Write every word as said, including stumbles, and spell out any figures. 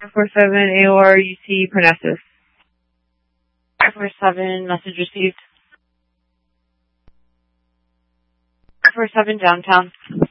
four seven A O R U C Parnassus. five four seven, message received. five four seven, downtown.